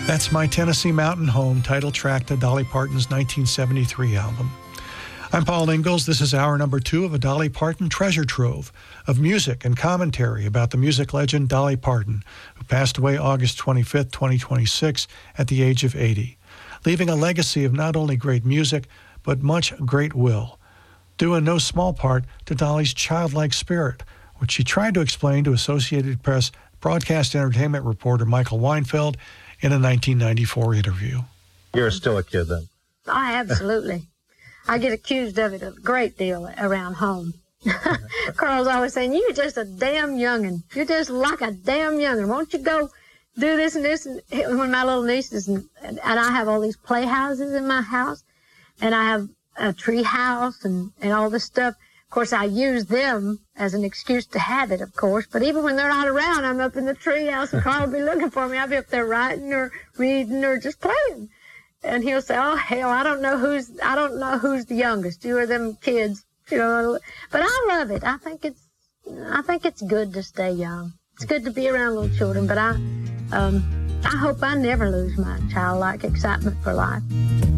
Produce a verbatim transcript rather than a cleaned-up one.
That's My Tennessee Mountain Home, title track to Dolly Parton's nineteen seventy-three album. I'm Paul Ingalls. This is hour number two of a Dolly Parton treasure trove of music and commentary about the music legend Dolly Parton, who passed away August twenty-fifth, twenty twenty-six, at the age of eighty, leaving a legacy of not only great music, but much great will, due in no small part to Dolly's childlike spirit, which she tried to explain to Associated Press broadcast entertainment reporter Michael Weinfeld in a nineteen ninety-four interview. You're still a kid then? I absolutely. I get accused of it a great deal around home. Carl's always saying, you're just a damn young'un. You're just like a damn young'un. Won't you go do this and this? And when my little nieces, and, and I have all these playhouses in my house, and I have a tree house and, and all this stuff. Of course, I use them as an excuse to have it, of course. But even when they're not around, I'm up in the tree house, and Carl will be looking for me. I'll be up there writing or reading or just playing. And he'll say, oh, hell, I don't know who's, I don't know who's the youngest. You or them kids, you know. But I love it. I think it's, I think it's good to stay young. It's good to be around little children. But I, um, I hope I never lose my childlike excitement for life.